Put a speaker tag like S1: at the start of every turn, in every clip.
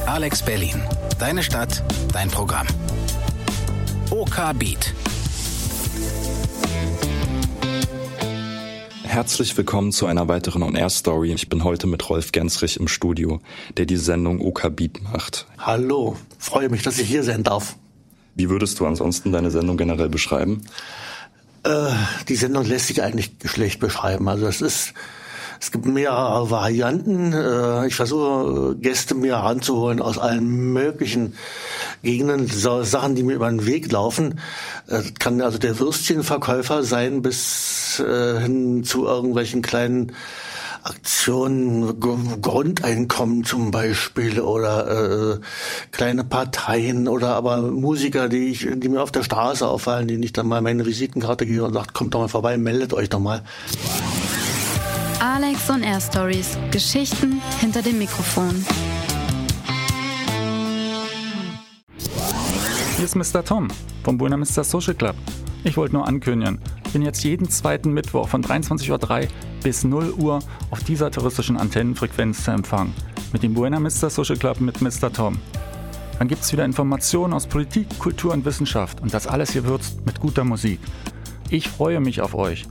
S1: Alex Berlin. Deine Stadt, dein Programm. OK Beat.
S2: Herzlich willkommen zu einer weiteren On-Air-Story. Ich bin heute mit Rolf Gensrich im Studio, der die Sendung OK Beat macht.
S3: Hallo, freue mich, dass ich hier sein darf.
S2: Wie würdest du ansonsten deine Sendung generell beschreiben?
S3: Die Sendung lässt sich eigentlich schlecht beschreiben. Also es gibt mehrere Varianten. Ich versuche, Gäste mir heranzuholen aus allen möglichen Gegenden, so Sachen, die mir über den Weg laufen. Kann also der Würstchenverkäufer sein bis hin zu irgendwelchen kleinen Aktionen, Grundeinkommen zum Beispiel oder kleine Parteien oder aber Musiker, die mir auf der Straße auffallen, denen ich dann mal meine Visitenkarte gebe und sage, kommt doch mal vorbei, meldet euch doch mal.
S4: Alex on Air Stories. Geschichten hinter dem Mikrofon.
S5: Hier ist Mr. Tom vom Buena Vista Social Club. Ich wollte nur ankündigen, ich bin jetzt jeden zweiten Mittwoch von 23.03 Uhr bis 0 Uhr auf dieser touristischen Antennenfrequenz zu empfangen. Mit dem Buena Vista Social Club mit Mr. Tom. Dann gibt es wieder Informationen aus Politik, Kultur und Wissenschaft und das alles gewürzt mit guter Musik. Ich freue mich auf euch.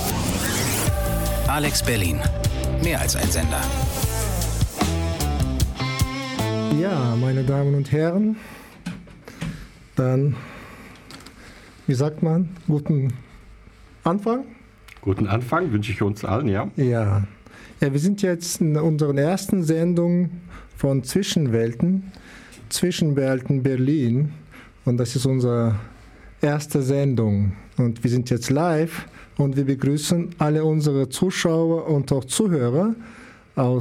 S1: Alex Berlin. Mehr als ein Sender.
S6: Ja, meine Damen und Herren, dann, wie sagt man, guten Anfang?
S7: Guten Anfang wünsche ich uns allen, ja.
S6: Ja, wir sind jetzt in unserer ersten Sendung von Zwischenwelten Berlin und das ist unsere erste Sendung und wir sind jetzt live und wir begrüßen alle unsere Zuschauer und auch Zuhörer